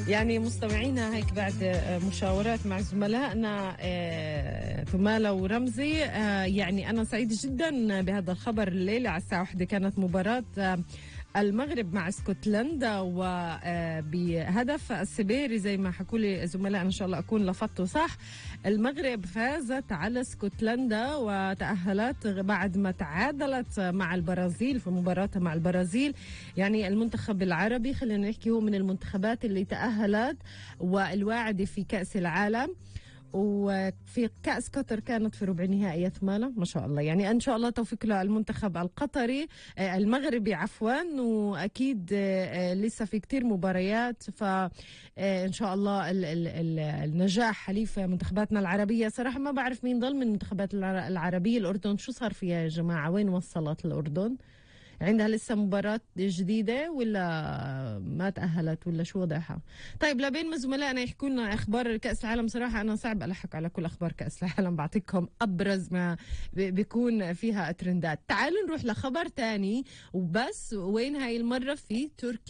يعني مستمعينا هيك بعد مشاورات مع زملائنا ثمالة ورمزي، يعني أنا سعيدة جدا بهذا الخبر. الليلة على الساعة 1 كانت مباراة المغرب مع اسكتلندا، وبهدف السبيري زي ما حكوا لي زملائنا، إن شاء الله أكون لفظته صح. المغرب فازت على اسكتلندا وتأهلت بعد ما تعادلت مع البرازيل في مباراتها مع البرازيل. يعني المنتخب العربي خلينا نحكي هو من المنتخبات اللي تأهلت والواعدة في كأس العالم، وفي كأس قطر كانت في ربع نهائي مالا ما شاء الله. يعني إن شاء الله توفيق للمنتخب القطري المغربي عفوا، وأكيد لسه في كتير مباريات، فإن شاء الله النجاح حليف منتخباتنا العربية. صراحة ما بعرف مين ضل من المنتخبات العربية. الأردن شو صار فيها يا جماعة؟ وين وصلت الأردن؟ عندها لسه مباراة جديدة ولا ما تأهلت ولا شو وضعها؟ طيب لبين ما زملائنا يحكوا لنا أخبار كأس العالم، صراحة أنا صعب ألحق على كل أخبار كأس العالم، بعطيكم أبرز ما بيكون فيها ترندات. تعالوا نروح لخبر تاني وبس. وين هاي المرة؟ في تركيا.